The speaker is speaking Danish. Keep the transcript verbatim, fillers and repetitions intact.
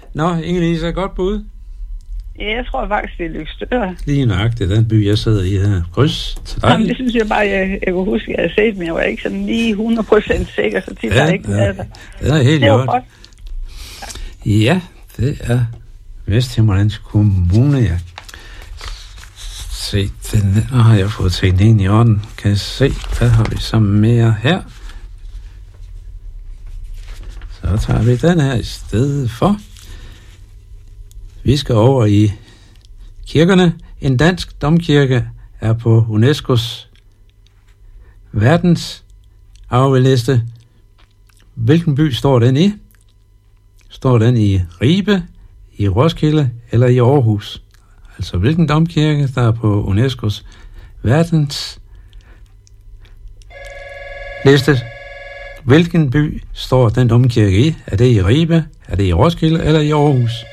Nå, Inge-Lise, er godt bud? Ja, jeg tror faktisk, det er Løgstør. Lige nøjagtigt, den by, jeg sidder i her. Kryds til dig. Jamen, det synes jeg bare, jeg, jeg kunne huske, jeg havde set, men jeg var ikke sådan lige hundrede procent sikker, så tit ja, har ikke ja, været der. Det er helt det var godt. godt. Ja, det er Vesthimmerlands Kommune, ja. Se, den nu har jeg fået teknikken i orden. Kan jeg se, hvad har vi så mere her? Så tager vi den her i stedet for. Vi skal over i kirkerne. En dansk domkirke er på UNESCO's verdensarveliste. Hvilken by står den i? Står den i Ribe, i Roskilde eller i Aarhus? Altså hvilken domkirke, der er på UNESCO's verdens liste? Hvilken by står den domkirke i? Er det i Ribe, er det i Roskilde eller i Aarhus?